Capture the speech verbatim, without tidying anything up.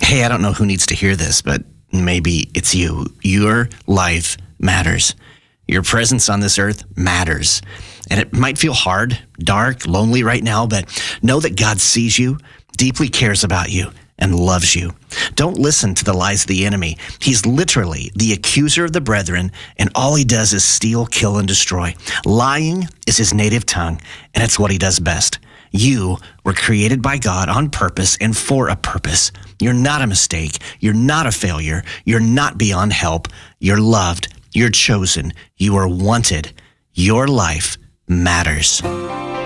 Hey, I don't know who needs to hear this, but maybe it's you. Your life matters. Your presence on this earth matters. And it might feel hard, dark, lonely right now, but know that God sees you, deeply cares about you, and loves you. Don't listen to the lies of the enemy. He's literally the accuser of the brethren, and all he does is steal, kill, and destroy. Lying is his native tongue, and it's what he does best. You were created by God on purpose and for a purpose. You're not a mistake. You're not a failure. You're not beyond help. You're loved. You're chosen. You are wanted. Your life matters.